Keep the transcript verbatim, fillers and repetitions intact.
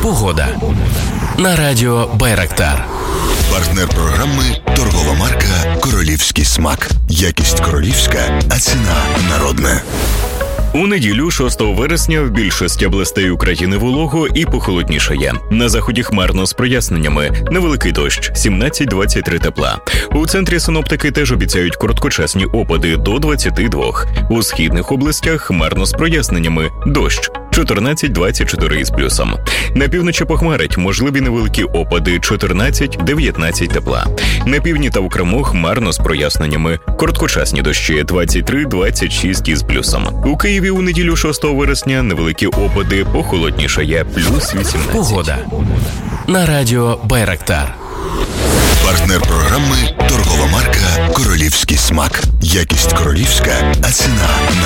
Погода. На радіо Байрактар. Партнер програми – торгова марка «Королівський смак». Якість королівська, а ціна народна. У неділю, шостого вересня, в більшості областей України волого і похолоднішає. На заході хмарно з проясненнями. Невеликий дощ – сімнадцять - двадцять три тепла. У центрі синоптики теж обіцяють короткочасні опади до двадцяти двох. У східних областях хмарно з проясненнями. Дощ – чотирнадцять - двадцять чотири із плюсом. На півночі похмарить, можливі невеликі опади – чотирнадцять - дев'ятнадцять тепла. На півдні та у Криму хмарно з проясненнями. Короткочасні дощі – двадцять три - двадцять шість із плюсом. У Києві у неділю шостого вересня невеликі опади, похолоднішає, плюс вісімнадцять. Погода. На радіо Байрактар. Партнер програми – торгова марка «Королівський смак». Якість королівська, а ціна